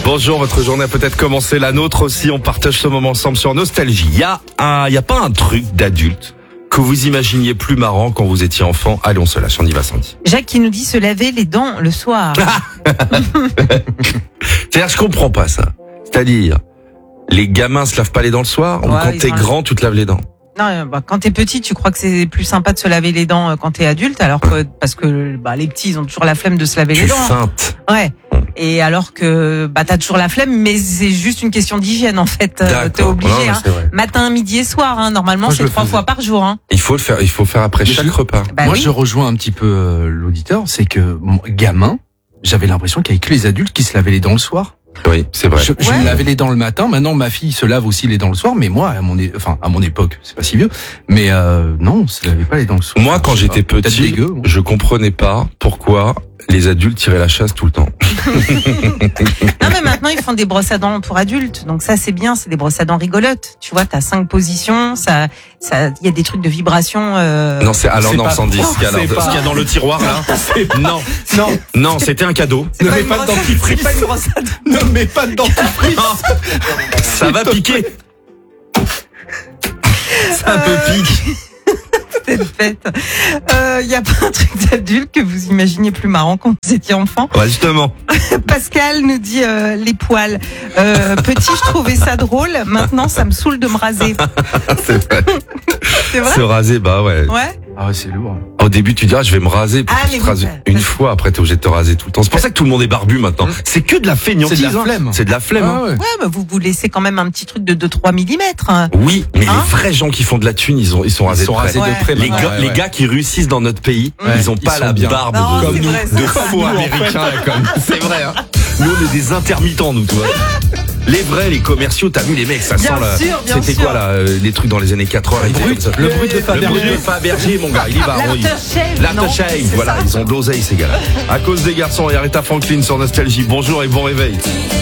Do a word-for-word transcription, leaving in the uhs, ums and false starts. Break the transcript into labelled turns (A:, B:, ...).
A: Bonjour, votre journée a peut-être commencé, la nôtre aussi. On partage ce moment ensemble sur Nostalgie. Il y a un, il y a pas un truc d'adulte que vous imaginiez plus marrant quand vous étiez enfant? Allez, on se lâche, on y va, Sandy.
B: Jacques qui nous dit se laver les dents le soir.
A: C'est-à-dire, je comprends pas ça. C'est-à-dire, les gamins se lavent pas les dents le soir, ou
B: Ouais,
A: quand
B: ils
A: t'es
B: ont-
A: grand, tu te laves les dents?
B: Non, bah, quand t'es petit, tu crois que c'est plus sympa de se laver les dents euh, quand t'es adulte, alors que parce que bah, les petits, ils ont toujours la flemme de se laver
A: Tu
B: les dents.
A: feintes.
B: Ouais. Et alors que bah t'as toujours la flemme, mais c'est juste une question d'hygiène en fait. Euh,
A: D'accord.
B: T'es obligé.
A: Non, mais
B: hein.
A: c'est vrai.
B: Matin, midi et soir. Hein. Normalement,
C: Moi, je
B: c'est
C: le
B: trois
C: faisais.
B: fois par jour. Hein.
A: Il faut le faire, il faut faire après
C: Mais
A: chaque
C: je-
A: repas.
B: Bah
C: Moi,
B: oui.
C: je rejoins un petit peu euh, l'auditeur, c'est que mon gamin, j'avais l'impression qu'il y avait que les adultes qui se lavaient les dents le soir.
A: Oui, c'est vrai.
C: Je, je
B: Ouais.
C: me lavais les dents le matin. Maintenant, ma fille se lave aussi les dents le soir, mais moi, à mon, é- enfin, à mon époque, c'est pas si vieux. Mais euh, non, on se lavait pas les dents le soir.
A: Moi, quand
C: Je sais
A: j'étais
C: pas, peut-être
A: petit,
C: dégueu, moi.
A: je comprenais pas pourquoi les adultes tiraient la chasse tout le temps.
B: Non, mais maintenant, ils font des brosses à dents pour adultes. Donc ça, c'est bien. C'est des brosses à dents rigolotes. Tu vois, t'as cinq positions. Ça, ça, il y a des trucs de vibration. Euh...
A: Non, c'est alors
C: C'est
A: non,
C: pas-
A: Sandy, ce qu'il y a,
C: c'est
A: alors,
C: pas-
A: ce qu'il y a dans le tiroir là. Non,
C: Non,
A: non, c'était un cadeau.
B: C'est
C: ne
B: pas
C: mets
B: une
C: pas de
B: brosse à-
C: dentifrice.
B: c'est pas une brosse à dents.
C: ne mets pas de dentifrice.
A: Ça va piquer. Ça peut piquer.
B: Cette fête. Il y a pas un truc d'adulte que vous imaginiez plus marrant quand vous étiez enfant?
A: Ouais, justement.
B: Pascal nous dit euh, les poils. Euh, petit, je trouvais ça drôle. Maintenant, ça me saoule de me raser.
A: C'est vrai.
B: C'est vrai?
A: Se raser, bah ouais.
B: Ouais.
C: Ah ouais, c'est lourd.
A: Au début, tu dis, ah, je vais me raser. Puis
B: Ah,
A: tu
B: mais
A: te
B: oui,
A: rases
B: ça-
A: une
B: ça-
A: fois, après t'es obligé de te raser tout le temps. C'est pour ça que tout le monde est barbu maintenant. C'est que de la feignantise.
C: C'est de la
A: hein.
C: flemme.
A: C'est de la flemme. hein.
C: Ah ouais.
B: Ouais, mais vous vous laissez quand même un petit truc de deux trois millimètres. Hein.
A: Oui, mais
B: Hein
A: les vrais gens qui font de la thune, ils ont, ils sont rasés
C: Ils sont
A: de près.
C: rasés
B: Ouais.
C: de près.
A: Les,
C: maintenant,
A: gars,
C: ouais,
A: les
C: ouais.
A: gars qui réussissent dans notre pays,
B: Ouais.
A: ils ont
C: Ils
A: pas
C: sont
A: la
C: bien.
A: barbe
B: Non,
A: de,
B: c'est
A: de,
B: vrai, ça.
A: de faux
C: Nous, en fait.
A: américains. Comme. C'est vrai. Hein. Nous, on est des intermittents, nous, tu vois. Les vrais, les commerciaux, t'as vu les mecs, ça
B: Bien
A: sent la...
B: sûr, bien
A: C'était
B: sûr.
A: quoi là, euh, les trucs dans les années quatre-vingts là, ils faisaient comme ça.
C: Le bruit de
A: Le bruit
C: Fabergé.
A: de Fabergé, mon gars, il y va. on y-
B: L'aftershave, non,
A: L'aftershave,
B: c'est
A: voilà,
B: ça.
A: ils ont d'oseille ces gars-là. À cause des garçons, et Aretha Franklin sur Nostalgie. Bonjour et bon réveil.